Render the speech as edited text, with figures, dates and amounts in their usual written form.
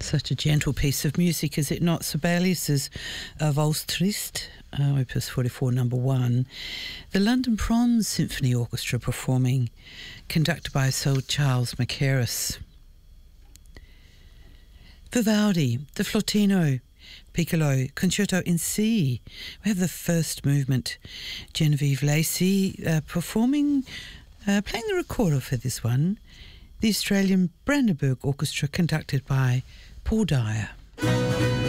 Such a gentle piece of music, is it not? Sibelius's Valse Triste, Opus 44, number 1. The London Proms Symphony Orchestra performing, conducted by Sir Charles Mackerras. Vivaldi, the Flautino, Piccolo, Concerto in C. We have the first movement. Genevieve Lacey playing the recorder for this one. The Australian Brandenburg Orchestra, conducted by Paul Dyer.